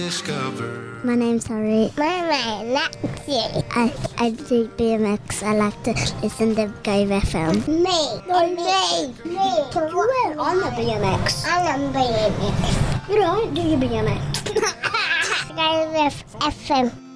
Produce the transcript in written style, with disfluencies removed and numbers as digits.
My name's Harry. My name's Lexi. I do BMX. I like to listen to Go FM. Me. You're on the BMX. I'm on BMX. You don't do your BMX. Go FM.